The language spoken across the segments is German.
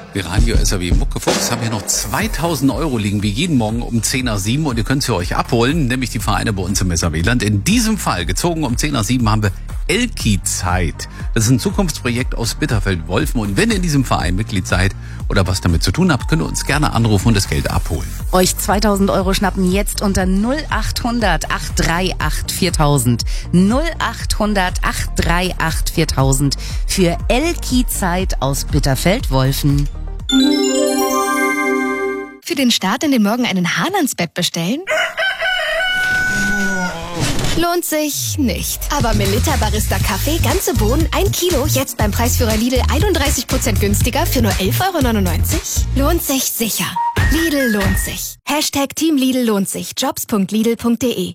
Wir Radio SAW Muckefuchs haben hier noch 2000 € liegen, wie jeden Morgen um 10 nach 7 und ihr könnt sie euch abholen, nämlich die Vereine bei uns im SAW-Land. In diesem Fall, gezogen um 10 nach 7, haben wir Elki-Zeit. Das ist ein Zukunftsprojekt aus Bitterfeld-Wolfen und wenn ihr in diesem Verein Mitglied seid oder was damit zu tun habt, könnt ihr uns gerne anrufen und das Geld abholen. Euch 2000 € schnappen jetzt unter 0800 838 4000. 0800 838 4000 für Elki-Zeit aus Bitterfeld-Wolfen. Für den Start in den Morgen einen Hahn ans Bett bestellen? Lohnt sich nicht. Aber Melitta Barista Kaffee, ganze Bohnen, 1 Kilo, jetzt beim Preisführer Lidl 31% günstiger für nur 11,99 €? Lohnt sich sicher. Lidl lohnt sich. Team Lidl lohnt sich. Jobs.lidl.de.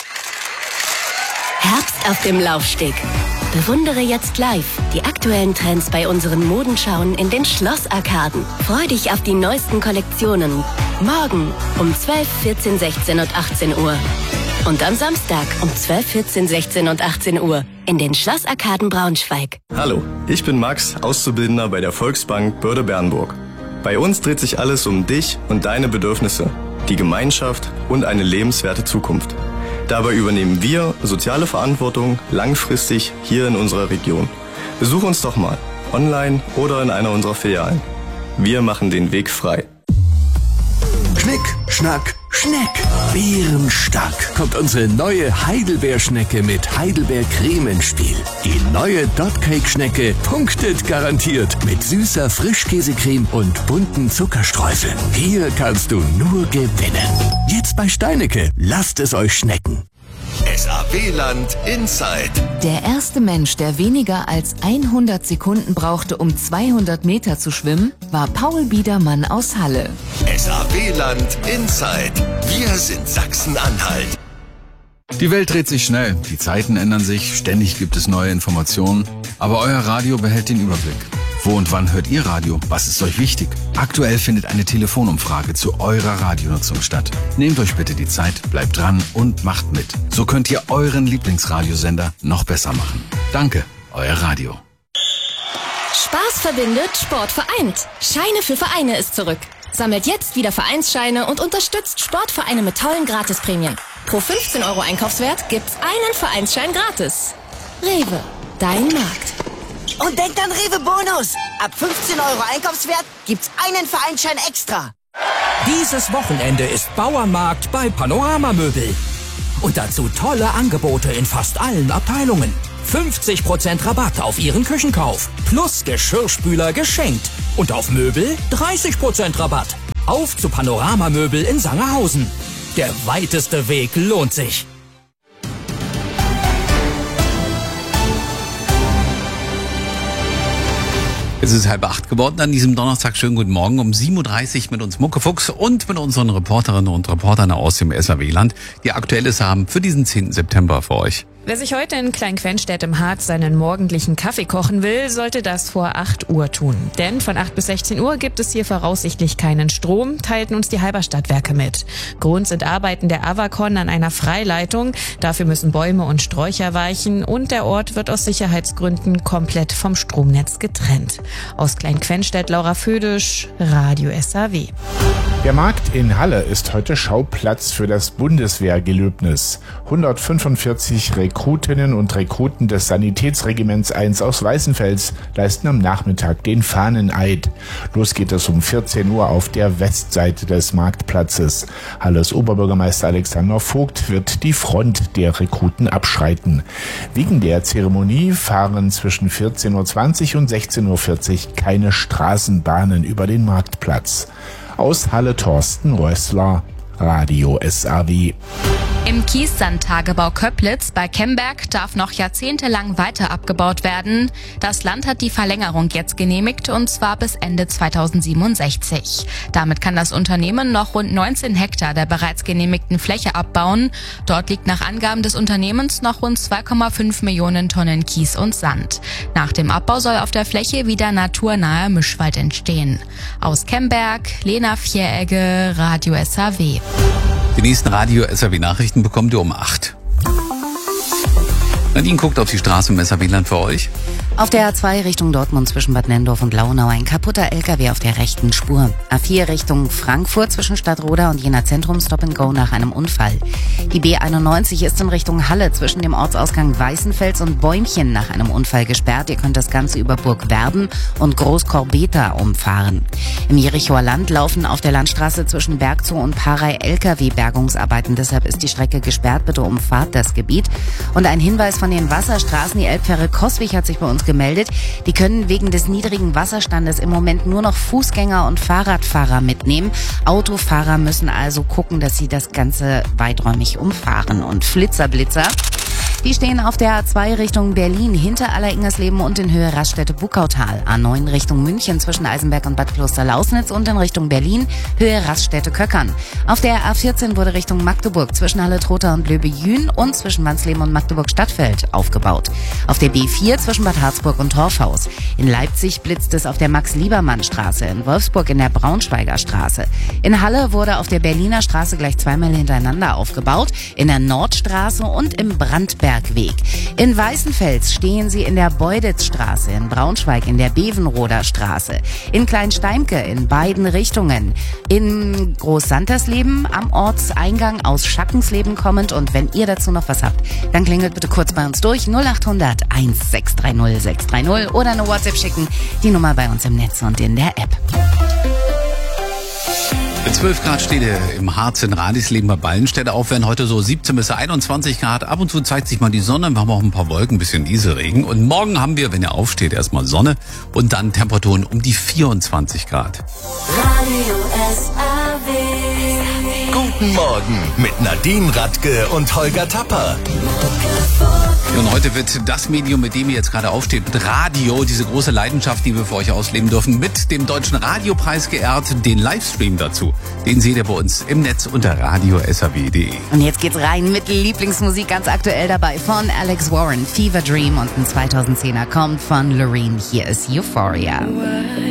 Herbst auf dem Laufsteg. Bewundere jetzt live die aktuellen Trends bei unseren Modenschauen in den Schlossarkaden. Freu dich auf die neuesten Kollektionen. Morgen um 12, 14, 16 und 18 Uhr. Und am Samstag um 12, 14, 16 und 18 Uhr in den Schlossarkaden Braunschweig. Hallo, ich bin Max, Auszubildender bei der Volksbank Börde-Bernburg. Bei uns dreht sich alles um dich und deine Bedürfnisse, die Gemeinschaft und eine lebenswerte Zukunft. Dabei übernehmen wir soziale Verantwortung langfristig hier in unserer Region. Besuch uns doch mal, online oder in einer unserer Filialen. Wir machen den Weg frei. Schnick, Schnack, Schneck. Bärenstark kommt unsere neue Heidelbeerschnecke mit Heidelbeercreme ins Spiel. Die neue Dotcake-Schnecke punktet garantiert mit süßer Frischkäsecreme und bunten Zuckerstreuseln. Hier kannst du nur gewinnen. Jetzt bei Steinecke. Lasst es euch schmecken. SAW-Land Inside. Der erste Mensch, der weniger als 100 Sekunden brauchte, um 200 Meter zu schwimmen, war Paul Biedermann aus Halle. SAW-Land Inside. Wir sind Sachsen-Anhalt. Die Welt dreht sich schnell, die Zeiten ändern sich, ständig gibt es neue Informationen, aber euer Radio behält den Überblick. Wo und wann hört ihr Radio? Was ist euch wichtig? Aktuell findet eine Telefonumfrage zu eurer Radionutzung statt. Nehmt euch bitte die Zeit, bleibt dran und macht mit. So könnt ihr euren Lieblingsradiosender noch besser machen. Danke, euer Radio. Spaß verbindet, Sport vereint. Scheine für Vereine ist zurück. Sammelt jetzt wieder Vereinsscheine und unterstützt Sportvereine mit tollen Gratisprämien. Pro 15 € Einkaufswert gibt's einen Vereinsschein gratis. Rewe, dein Markt. Und denkt an Rewe Bonus. Ab 15 € Einkaufswert gibt's einen Vereinsschein extra. Dieses Wochenende ist Bauernmarkt bei Panorama Möbel. Und dazu tolle Angebote in fast allen Abteilungen. 50% Rabatt auf Ihren Küchenkauf. Plus Geschirrspüler geschenkt. Und auf Möbel 30% Rabatt. Auf zu Panorama Möbel in Sangerhausen. Der weiteste Weg lohnt sich. Es ist 7:30 geworden an diesem Donnerstag. Schönen guten Morgen um 7:30 Uhr mit uns Muckefuchs und mit unseren Reporterinnen und Reportern aus dem SAW-Land, die Aktuelles haben für diesen 10. September für euch. Wer sich heute in Klein-Quenstedt im Harz seinen morgendlichen Kaffee kochen will, sollte das vor 8 Uhr tun. Denn von 8 bis 16 Uhr gibt es hier voraussichtlich keinen Strom, teilten uns die Halberstadtwerke mit. Grund sind Arbeiten der Avacon an einer Freileitung. Dafür müssen Bäume und Sträucher weichen und der Ort wird aus Sicherheitsgründen komplett vom Stromnetz getrennt. Aus Klein-Quenstedt, Laura Födisch, Radio SAW. Der Markt in Halle ist heute Schauplatz für das Bundeswehrgelöbnis. 145 Rekrutinnen und Rekruten des Sanitätsregiments 1 aus Weißenfels leisten am Nachmittag den Fahneneid. Los geht es um 14 Uhr auf der Westseite des Marktplatzes. Halles Oberbürgermeister Alexander Vogt wird die Front der Rekruten abschreiten. Wegen der Zeremonie fahren zwischen 14:20 und 16:40 keine Straßenbahnen über den Marktplatz. Aus Halle Thorsten Rössler, Radio SAW. Im Kiessandtagebau Köplitz bei Kemberg darf noch jahrzehntelang weiter abgebaut werden. Das Land hat die Verlängerung jetzt genehmigt und zwar bis Ende 2067. Damit kann das Unternehmen noch rund 19 Hektar der bereits genehmigten Fläche abbauen. Dort liegt nach Angaben des Unternehmens noch rund 2,5 Millionen Tonnen Kies und Sand. Nach dem Abbau soll auf der Fläche wieder naturnaher Mischwald entstehen. Aus Kemberg, Lena Vieregge, Radio SAW. Die nächsten Radio SAW-Nachrichten bekommt ihr um 8. Nadine guckt auf die Straße im SAW-Land für euch. Auf der A2 Richtung Dortmund zwischen Bad Nenndorf und Launau ein kaputter LKW auf der rechten Spur. A4 Richtung Frankfurt zwischen Stadtroda und Jena Zentrum Stop and Go nach einem Unfall. Die B91 ist in Richtung Halle zwischen dem Ortsausgang Weißenfels und Bäumchen nach einem Unfall gesperrt. Ihr könnt das Ganze über Burg Verden und Großkorbeta umfahren. Im Jerichoer Land laufen auf der Landstraße zwischen Bergzoo und Parei LKW-Bergungsarbeiten. Deshalb ist die Strecke gesperrt. Bitte umfahrt das Gebiet. Und ein Hinweis von den Wasserstraßen. Die Elbfähre Coswig hat sich bei uns gemeldet. Die können wegen des niedrigen Wasserstandes im Moment nur noch Fußgänger und Fahrradfahrer mitnehmen. Autofahrer müssen also gucken, dass sie das Ganze weiträumig umfahren. Und Flitzer, die stehen auf der A2 Richtung Berlin hinter Alleringmersleben und in Höhe Raststätte-Buckautal. A9 Richtung München zwischen Eisenberg und Bad Kloster-Lausnitz und in Richtung Berlin Höhe Raststätte-Köckern. Auf der A14 wurde Richtung Magdeburg zwischen Halle-Trotha und Löbe-Jühn und zwischen Wansleben und Magdeburg-Stadtfeld aufgebaut. Auf der B4 zwischen Bad Harzburg und Torfhaus. In Leipzig blitzt es auf der Max-Liebermann-Straße, in Wolfsburg in der Braunschweiger Straße. In Halle wurde auf der Berliner Straße gleich zweimal hintereinander aufgebaut, in der Nordstraße und im Brandbergweg. In Weißenfels stehen sie in der Beuditzstraße, in Braunschweig in der Bevenroder Straße, in Kleinsteimke in beiden Richtungen, in Großsantersleben am Ortseingang aus Schackensleben kommend. Und wenn ihr dazu noch was habt, dann klingelt bitte kurz bei uns durch 0800 1630 630 oder eine WhatsApp schicken, die Nummer bei uns im Netz und in der App. 12 Grad steht im Harz in Radisleben bei Ballenstädte auf, werden heute so 17 bis 21 Grad. Ab und zu zeigt sich mal die Sonne, wir haben auch ein paar Wolken, ein bisschen Nieselregen. Und morgen haben wir, wenn ihr aufsteht, erstmal Sonne und dann Temperaturen um die 24 Grad. Radio SAW. Guten Morgen mit Nadine Radke und Holger Tapper. Und heute wird das Medium, mit dem ihr jetzt gerade aufsteht, mit Radio, diese große Leidenschaft, die wir für euch ausleben dürfen, mit dem Deutschen Radiopreis geehrt. Den Livestream dazu, den seht ihr bei uns im Netz unter radiosaw.de. Und jetzt geht's rein mit Lieblingsmusik, ganz aktuell dabei von Alex Warren, Fever Dream, und ein 2010er kommt von Loreen. Hier ist Euphoria.